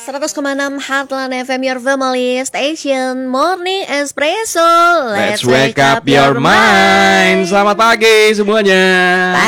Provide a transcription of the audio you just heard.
100,6 Heartland FM, your family station. Morning Espresso. Let's wake up your mind. Selamat pagi semuanya.